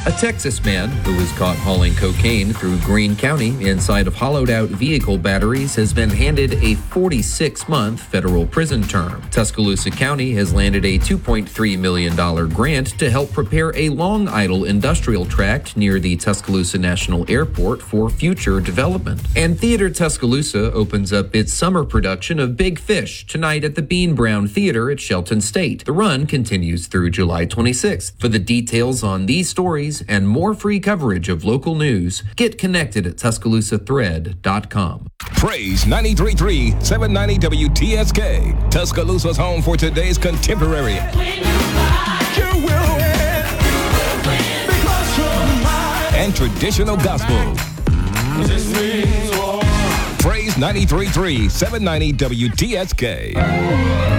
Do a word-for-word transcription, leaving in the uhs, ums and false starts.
A Texas man who was caught hauling cocaine through Greene County inside of hollowed-out vehicle batteries has been handed a forty-six month federal prison term. Tuscaloosa County has landed a two point three million dollars grant to help prepare a long-idle industrial tract near the Tuscaloosa National Airport for future development. And Theater Tuscaloosa opens up its summer production of Big Fish tonight at the Bean Brown Theater at Shelton State. The run continues through July twenty-sixth. For the details on these stories and more free coverage of local news, get connected at Tuscaloosa Thread dot com. Praise ninety-three point three, seven ninety W T S K, Tuscaloosa's home for today's contemporary and traditional gospel. Praise ninety-three point three, seven ninety W T S K.